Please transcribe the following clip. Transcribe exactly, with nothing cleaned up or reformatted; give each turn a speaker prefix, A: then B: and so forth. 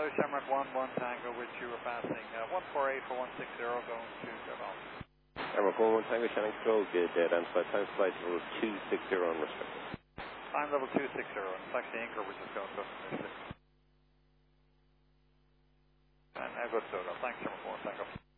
A: Shamrock one one Tango, which you were passing uh, one four eight for one six zero, going to Gabon.
B: Shamrock one one Tango, Shannon Control, good uh, down flight, time flight level two six zero unrestricted.
A: Time level two six zero, it's actually Anchor, which is going to Gabon. And uh, good, so thanks Shamrock one Tango.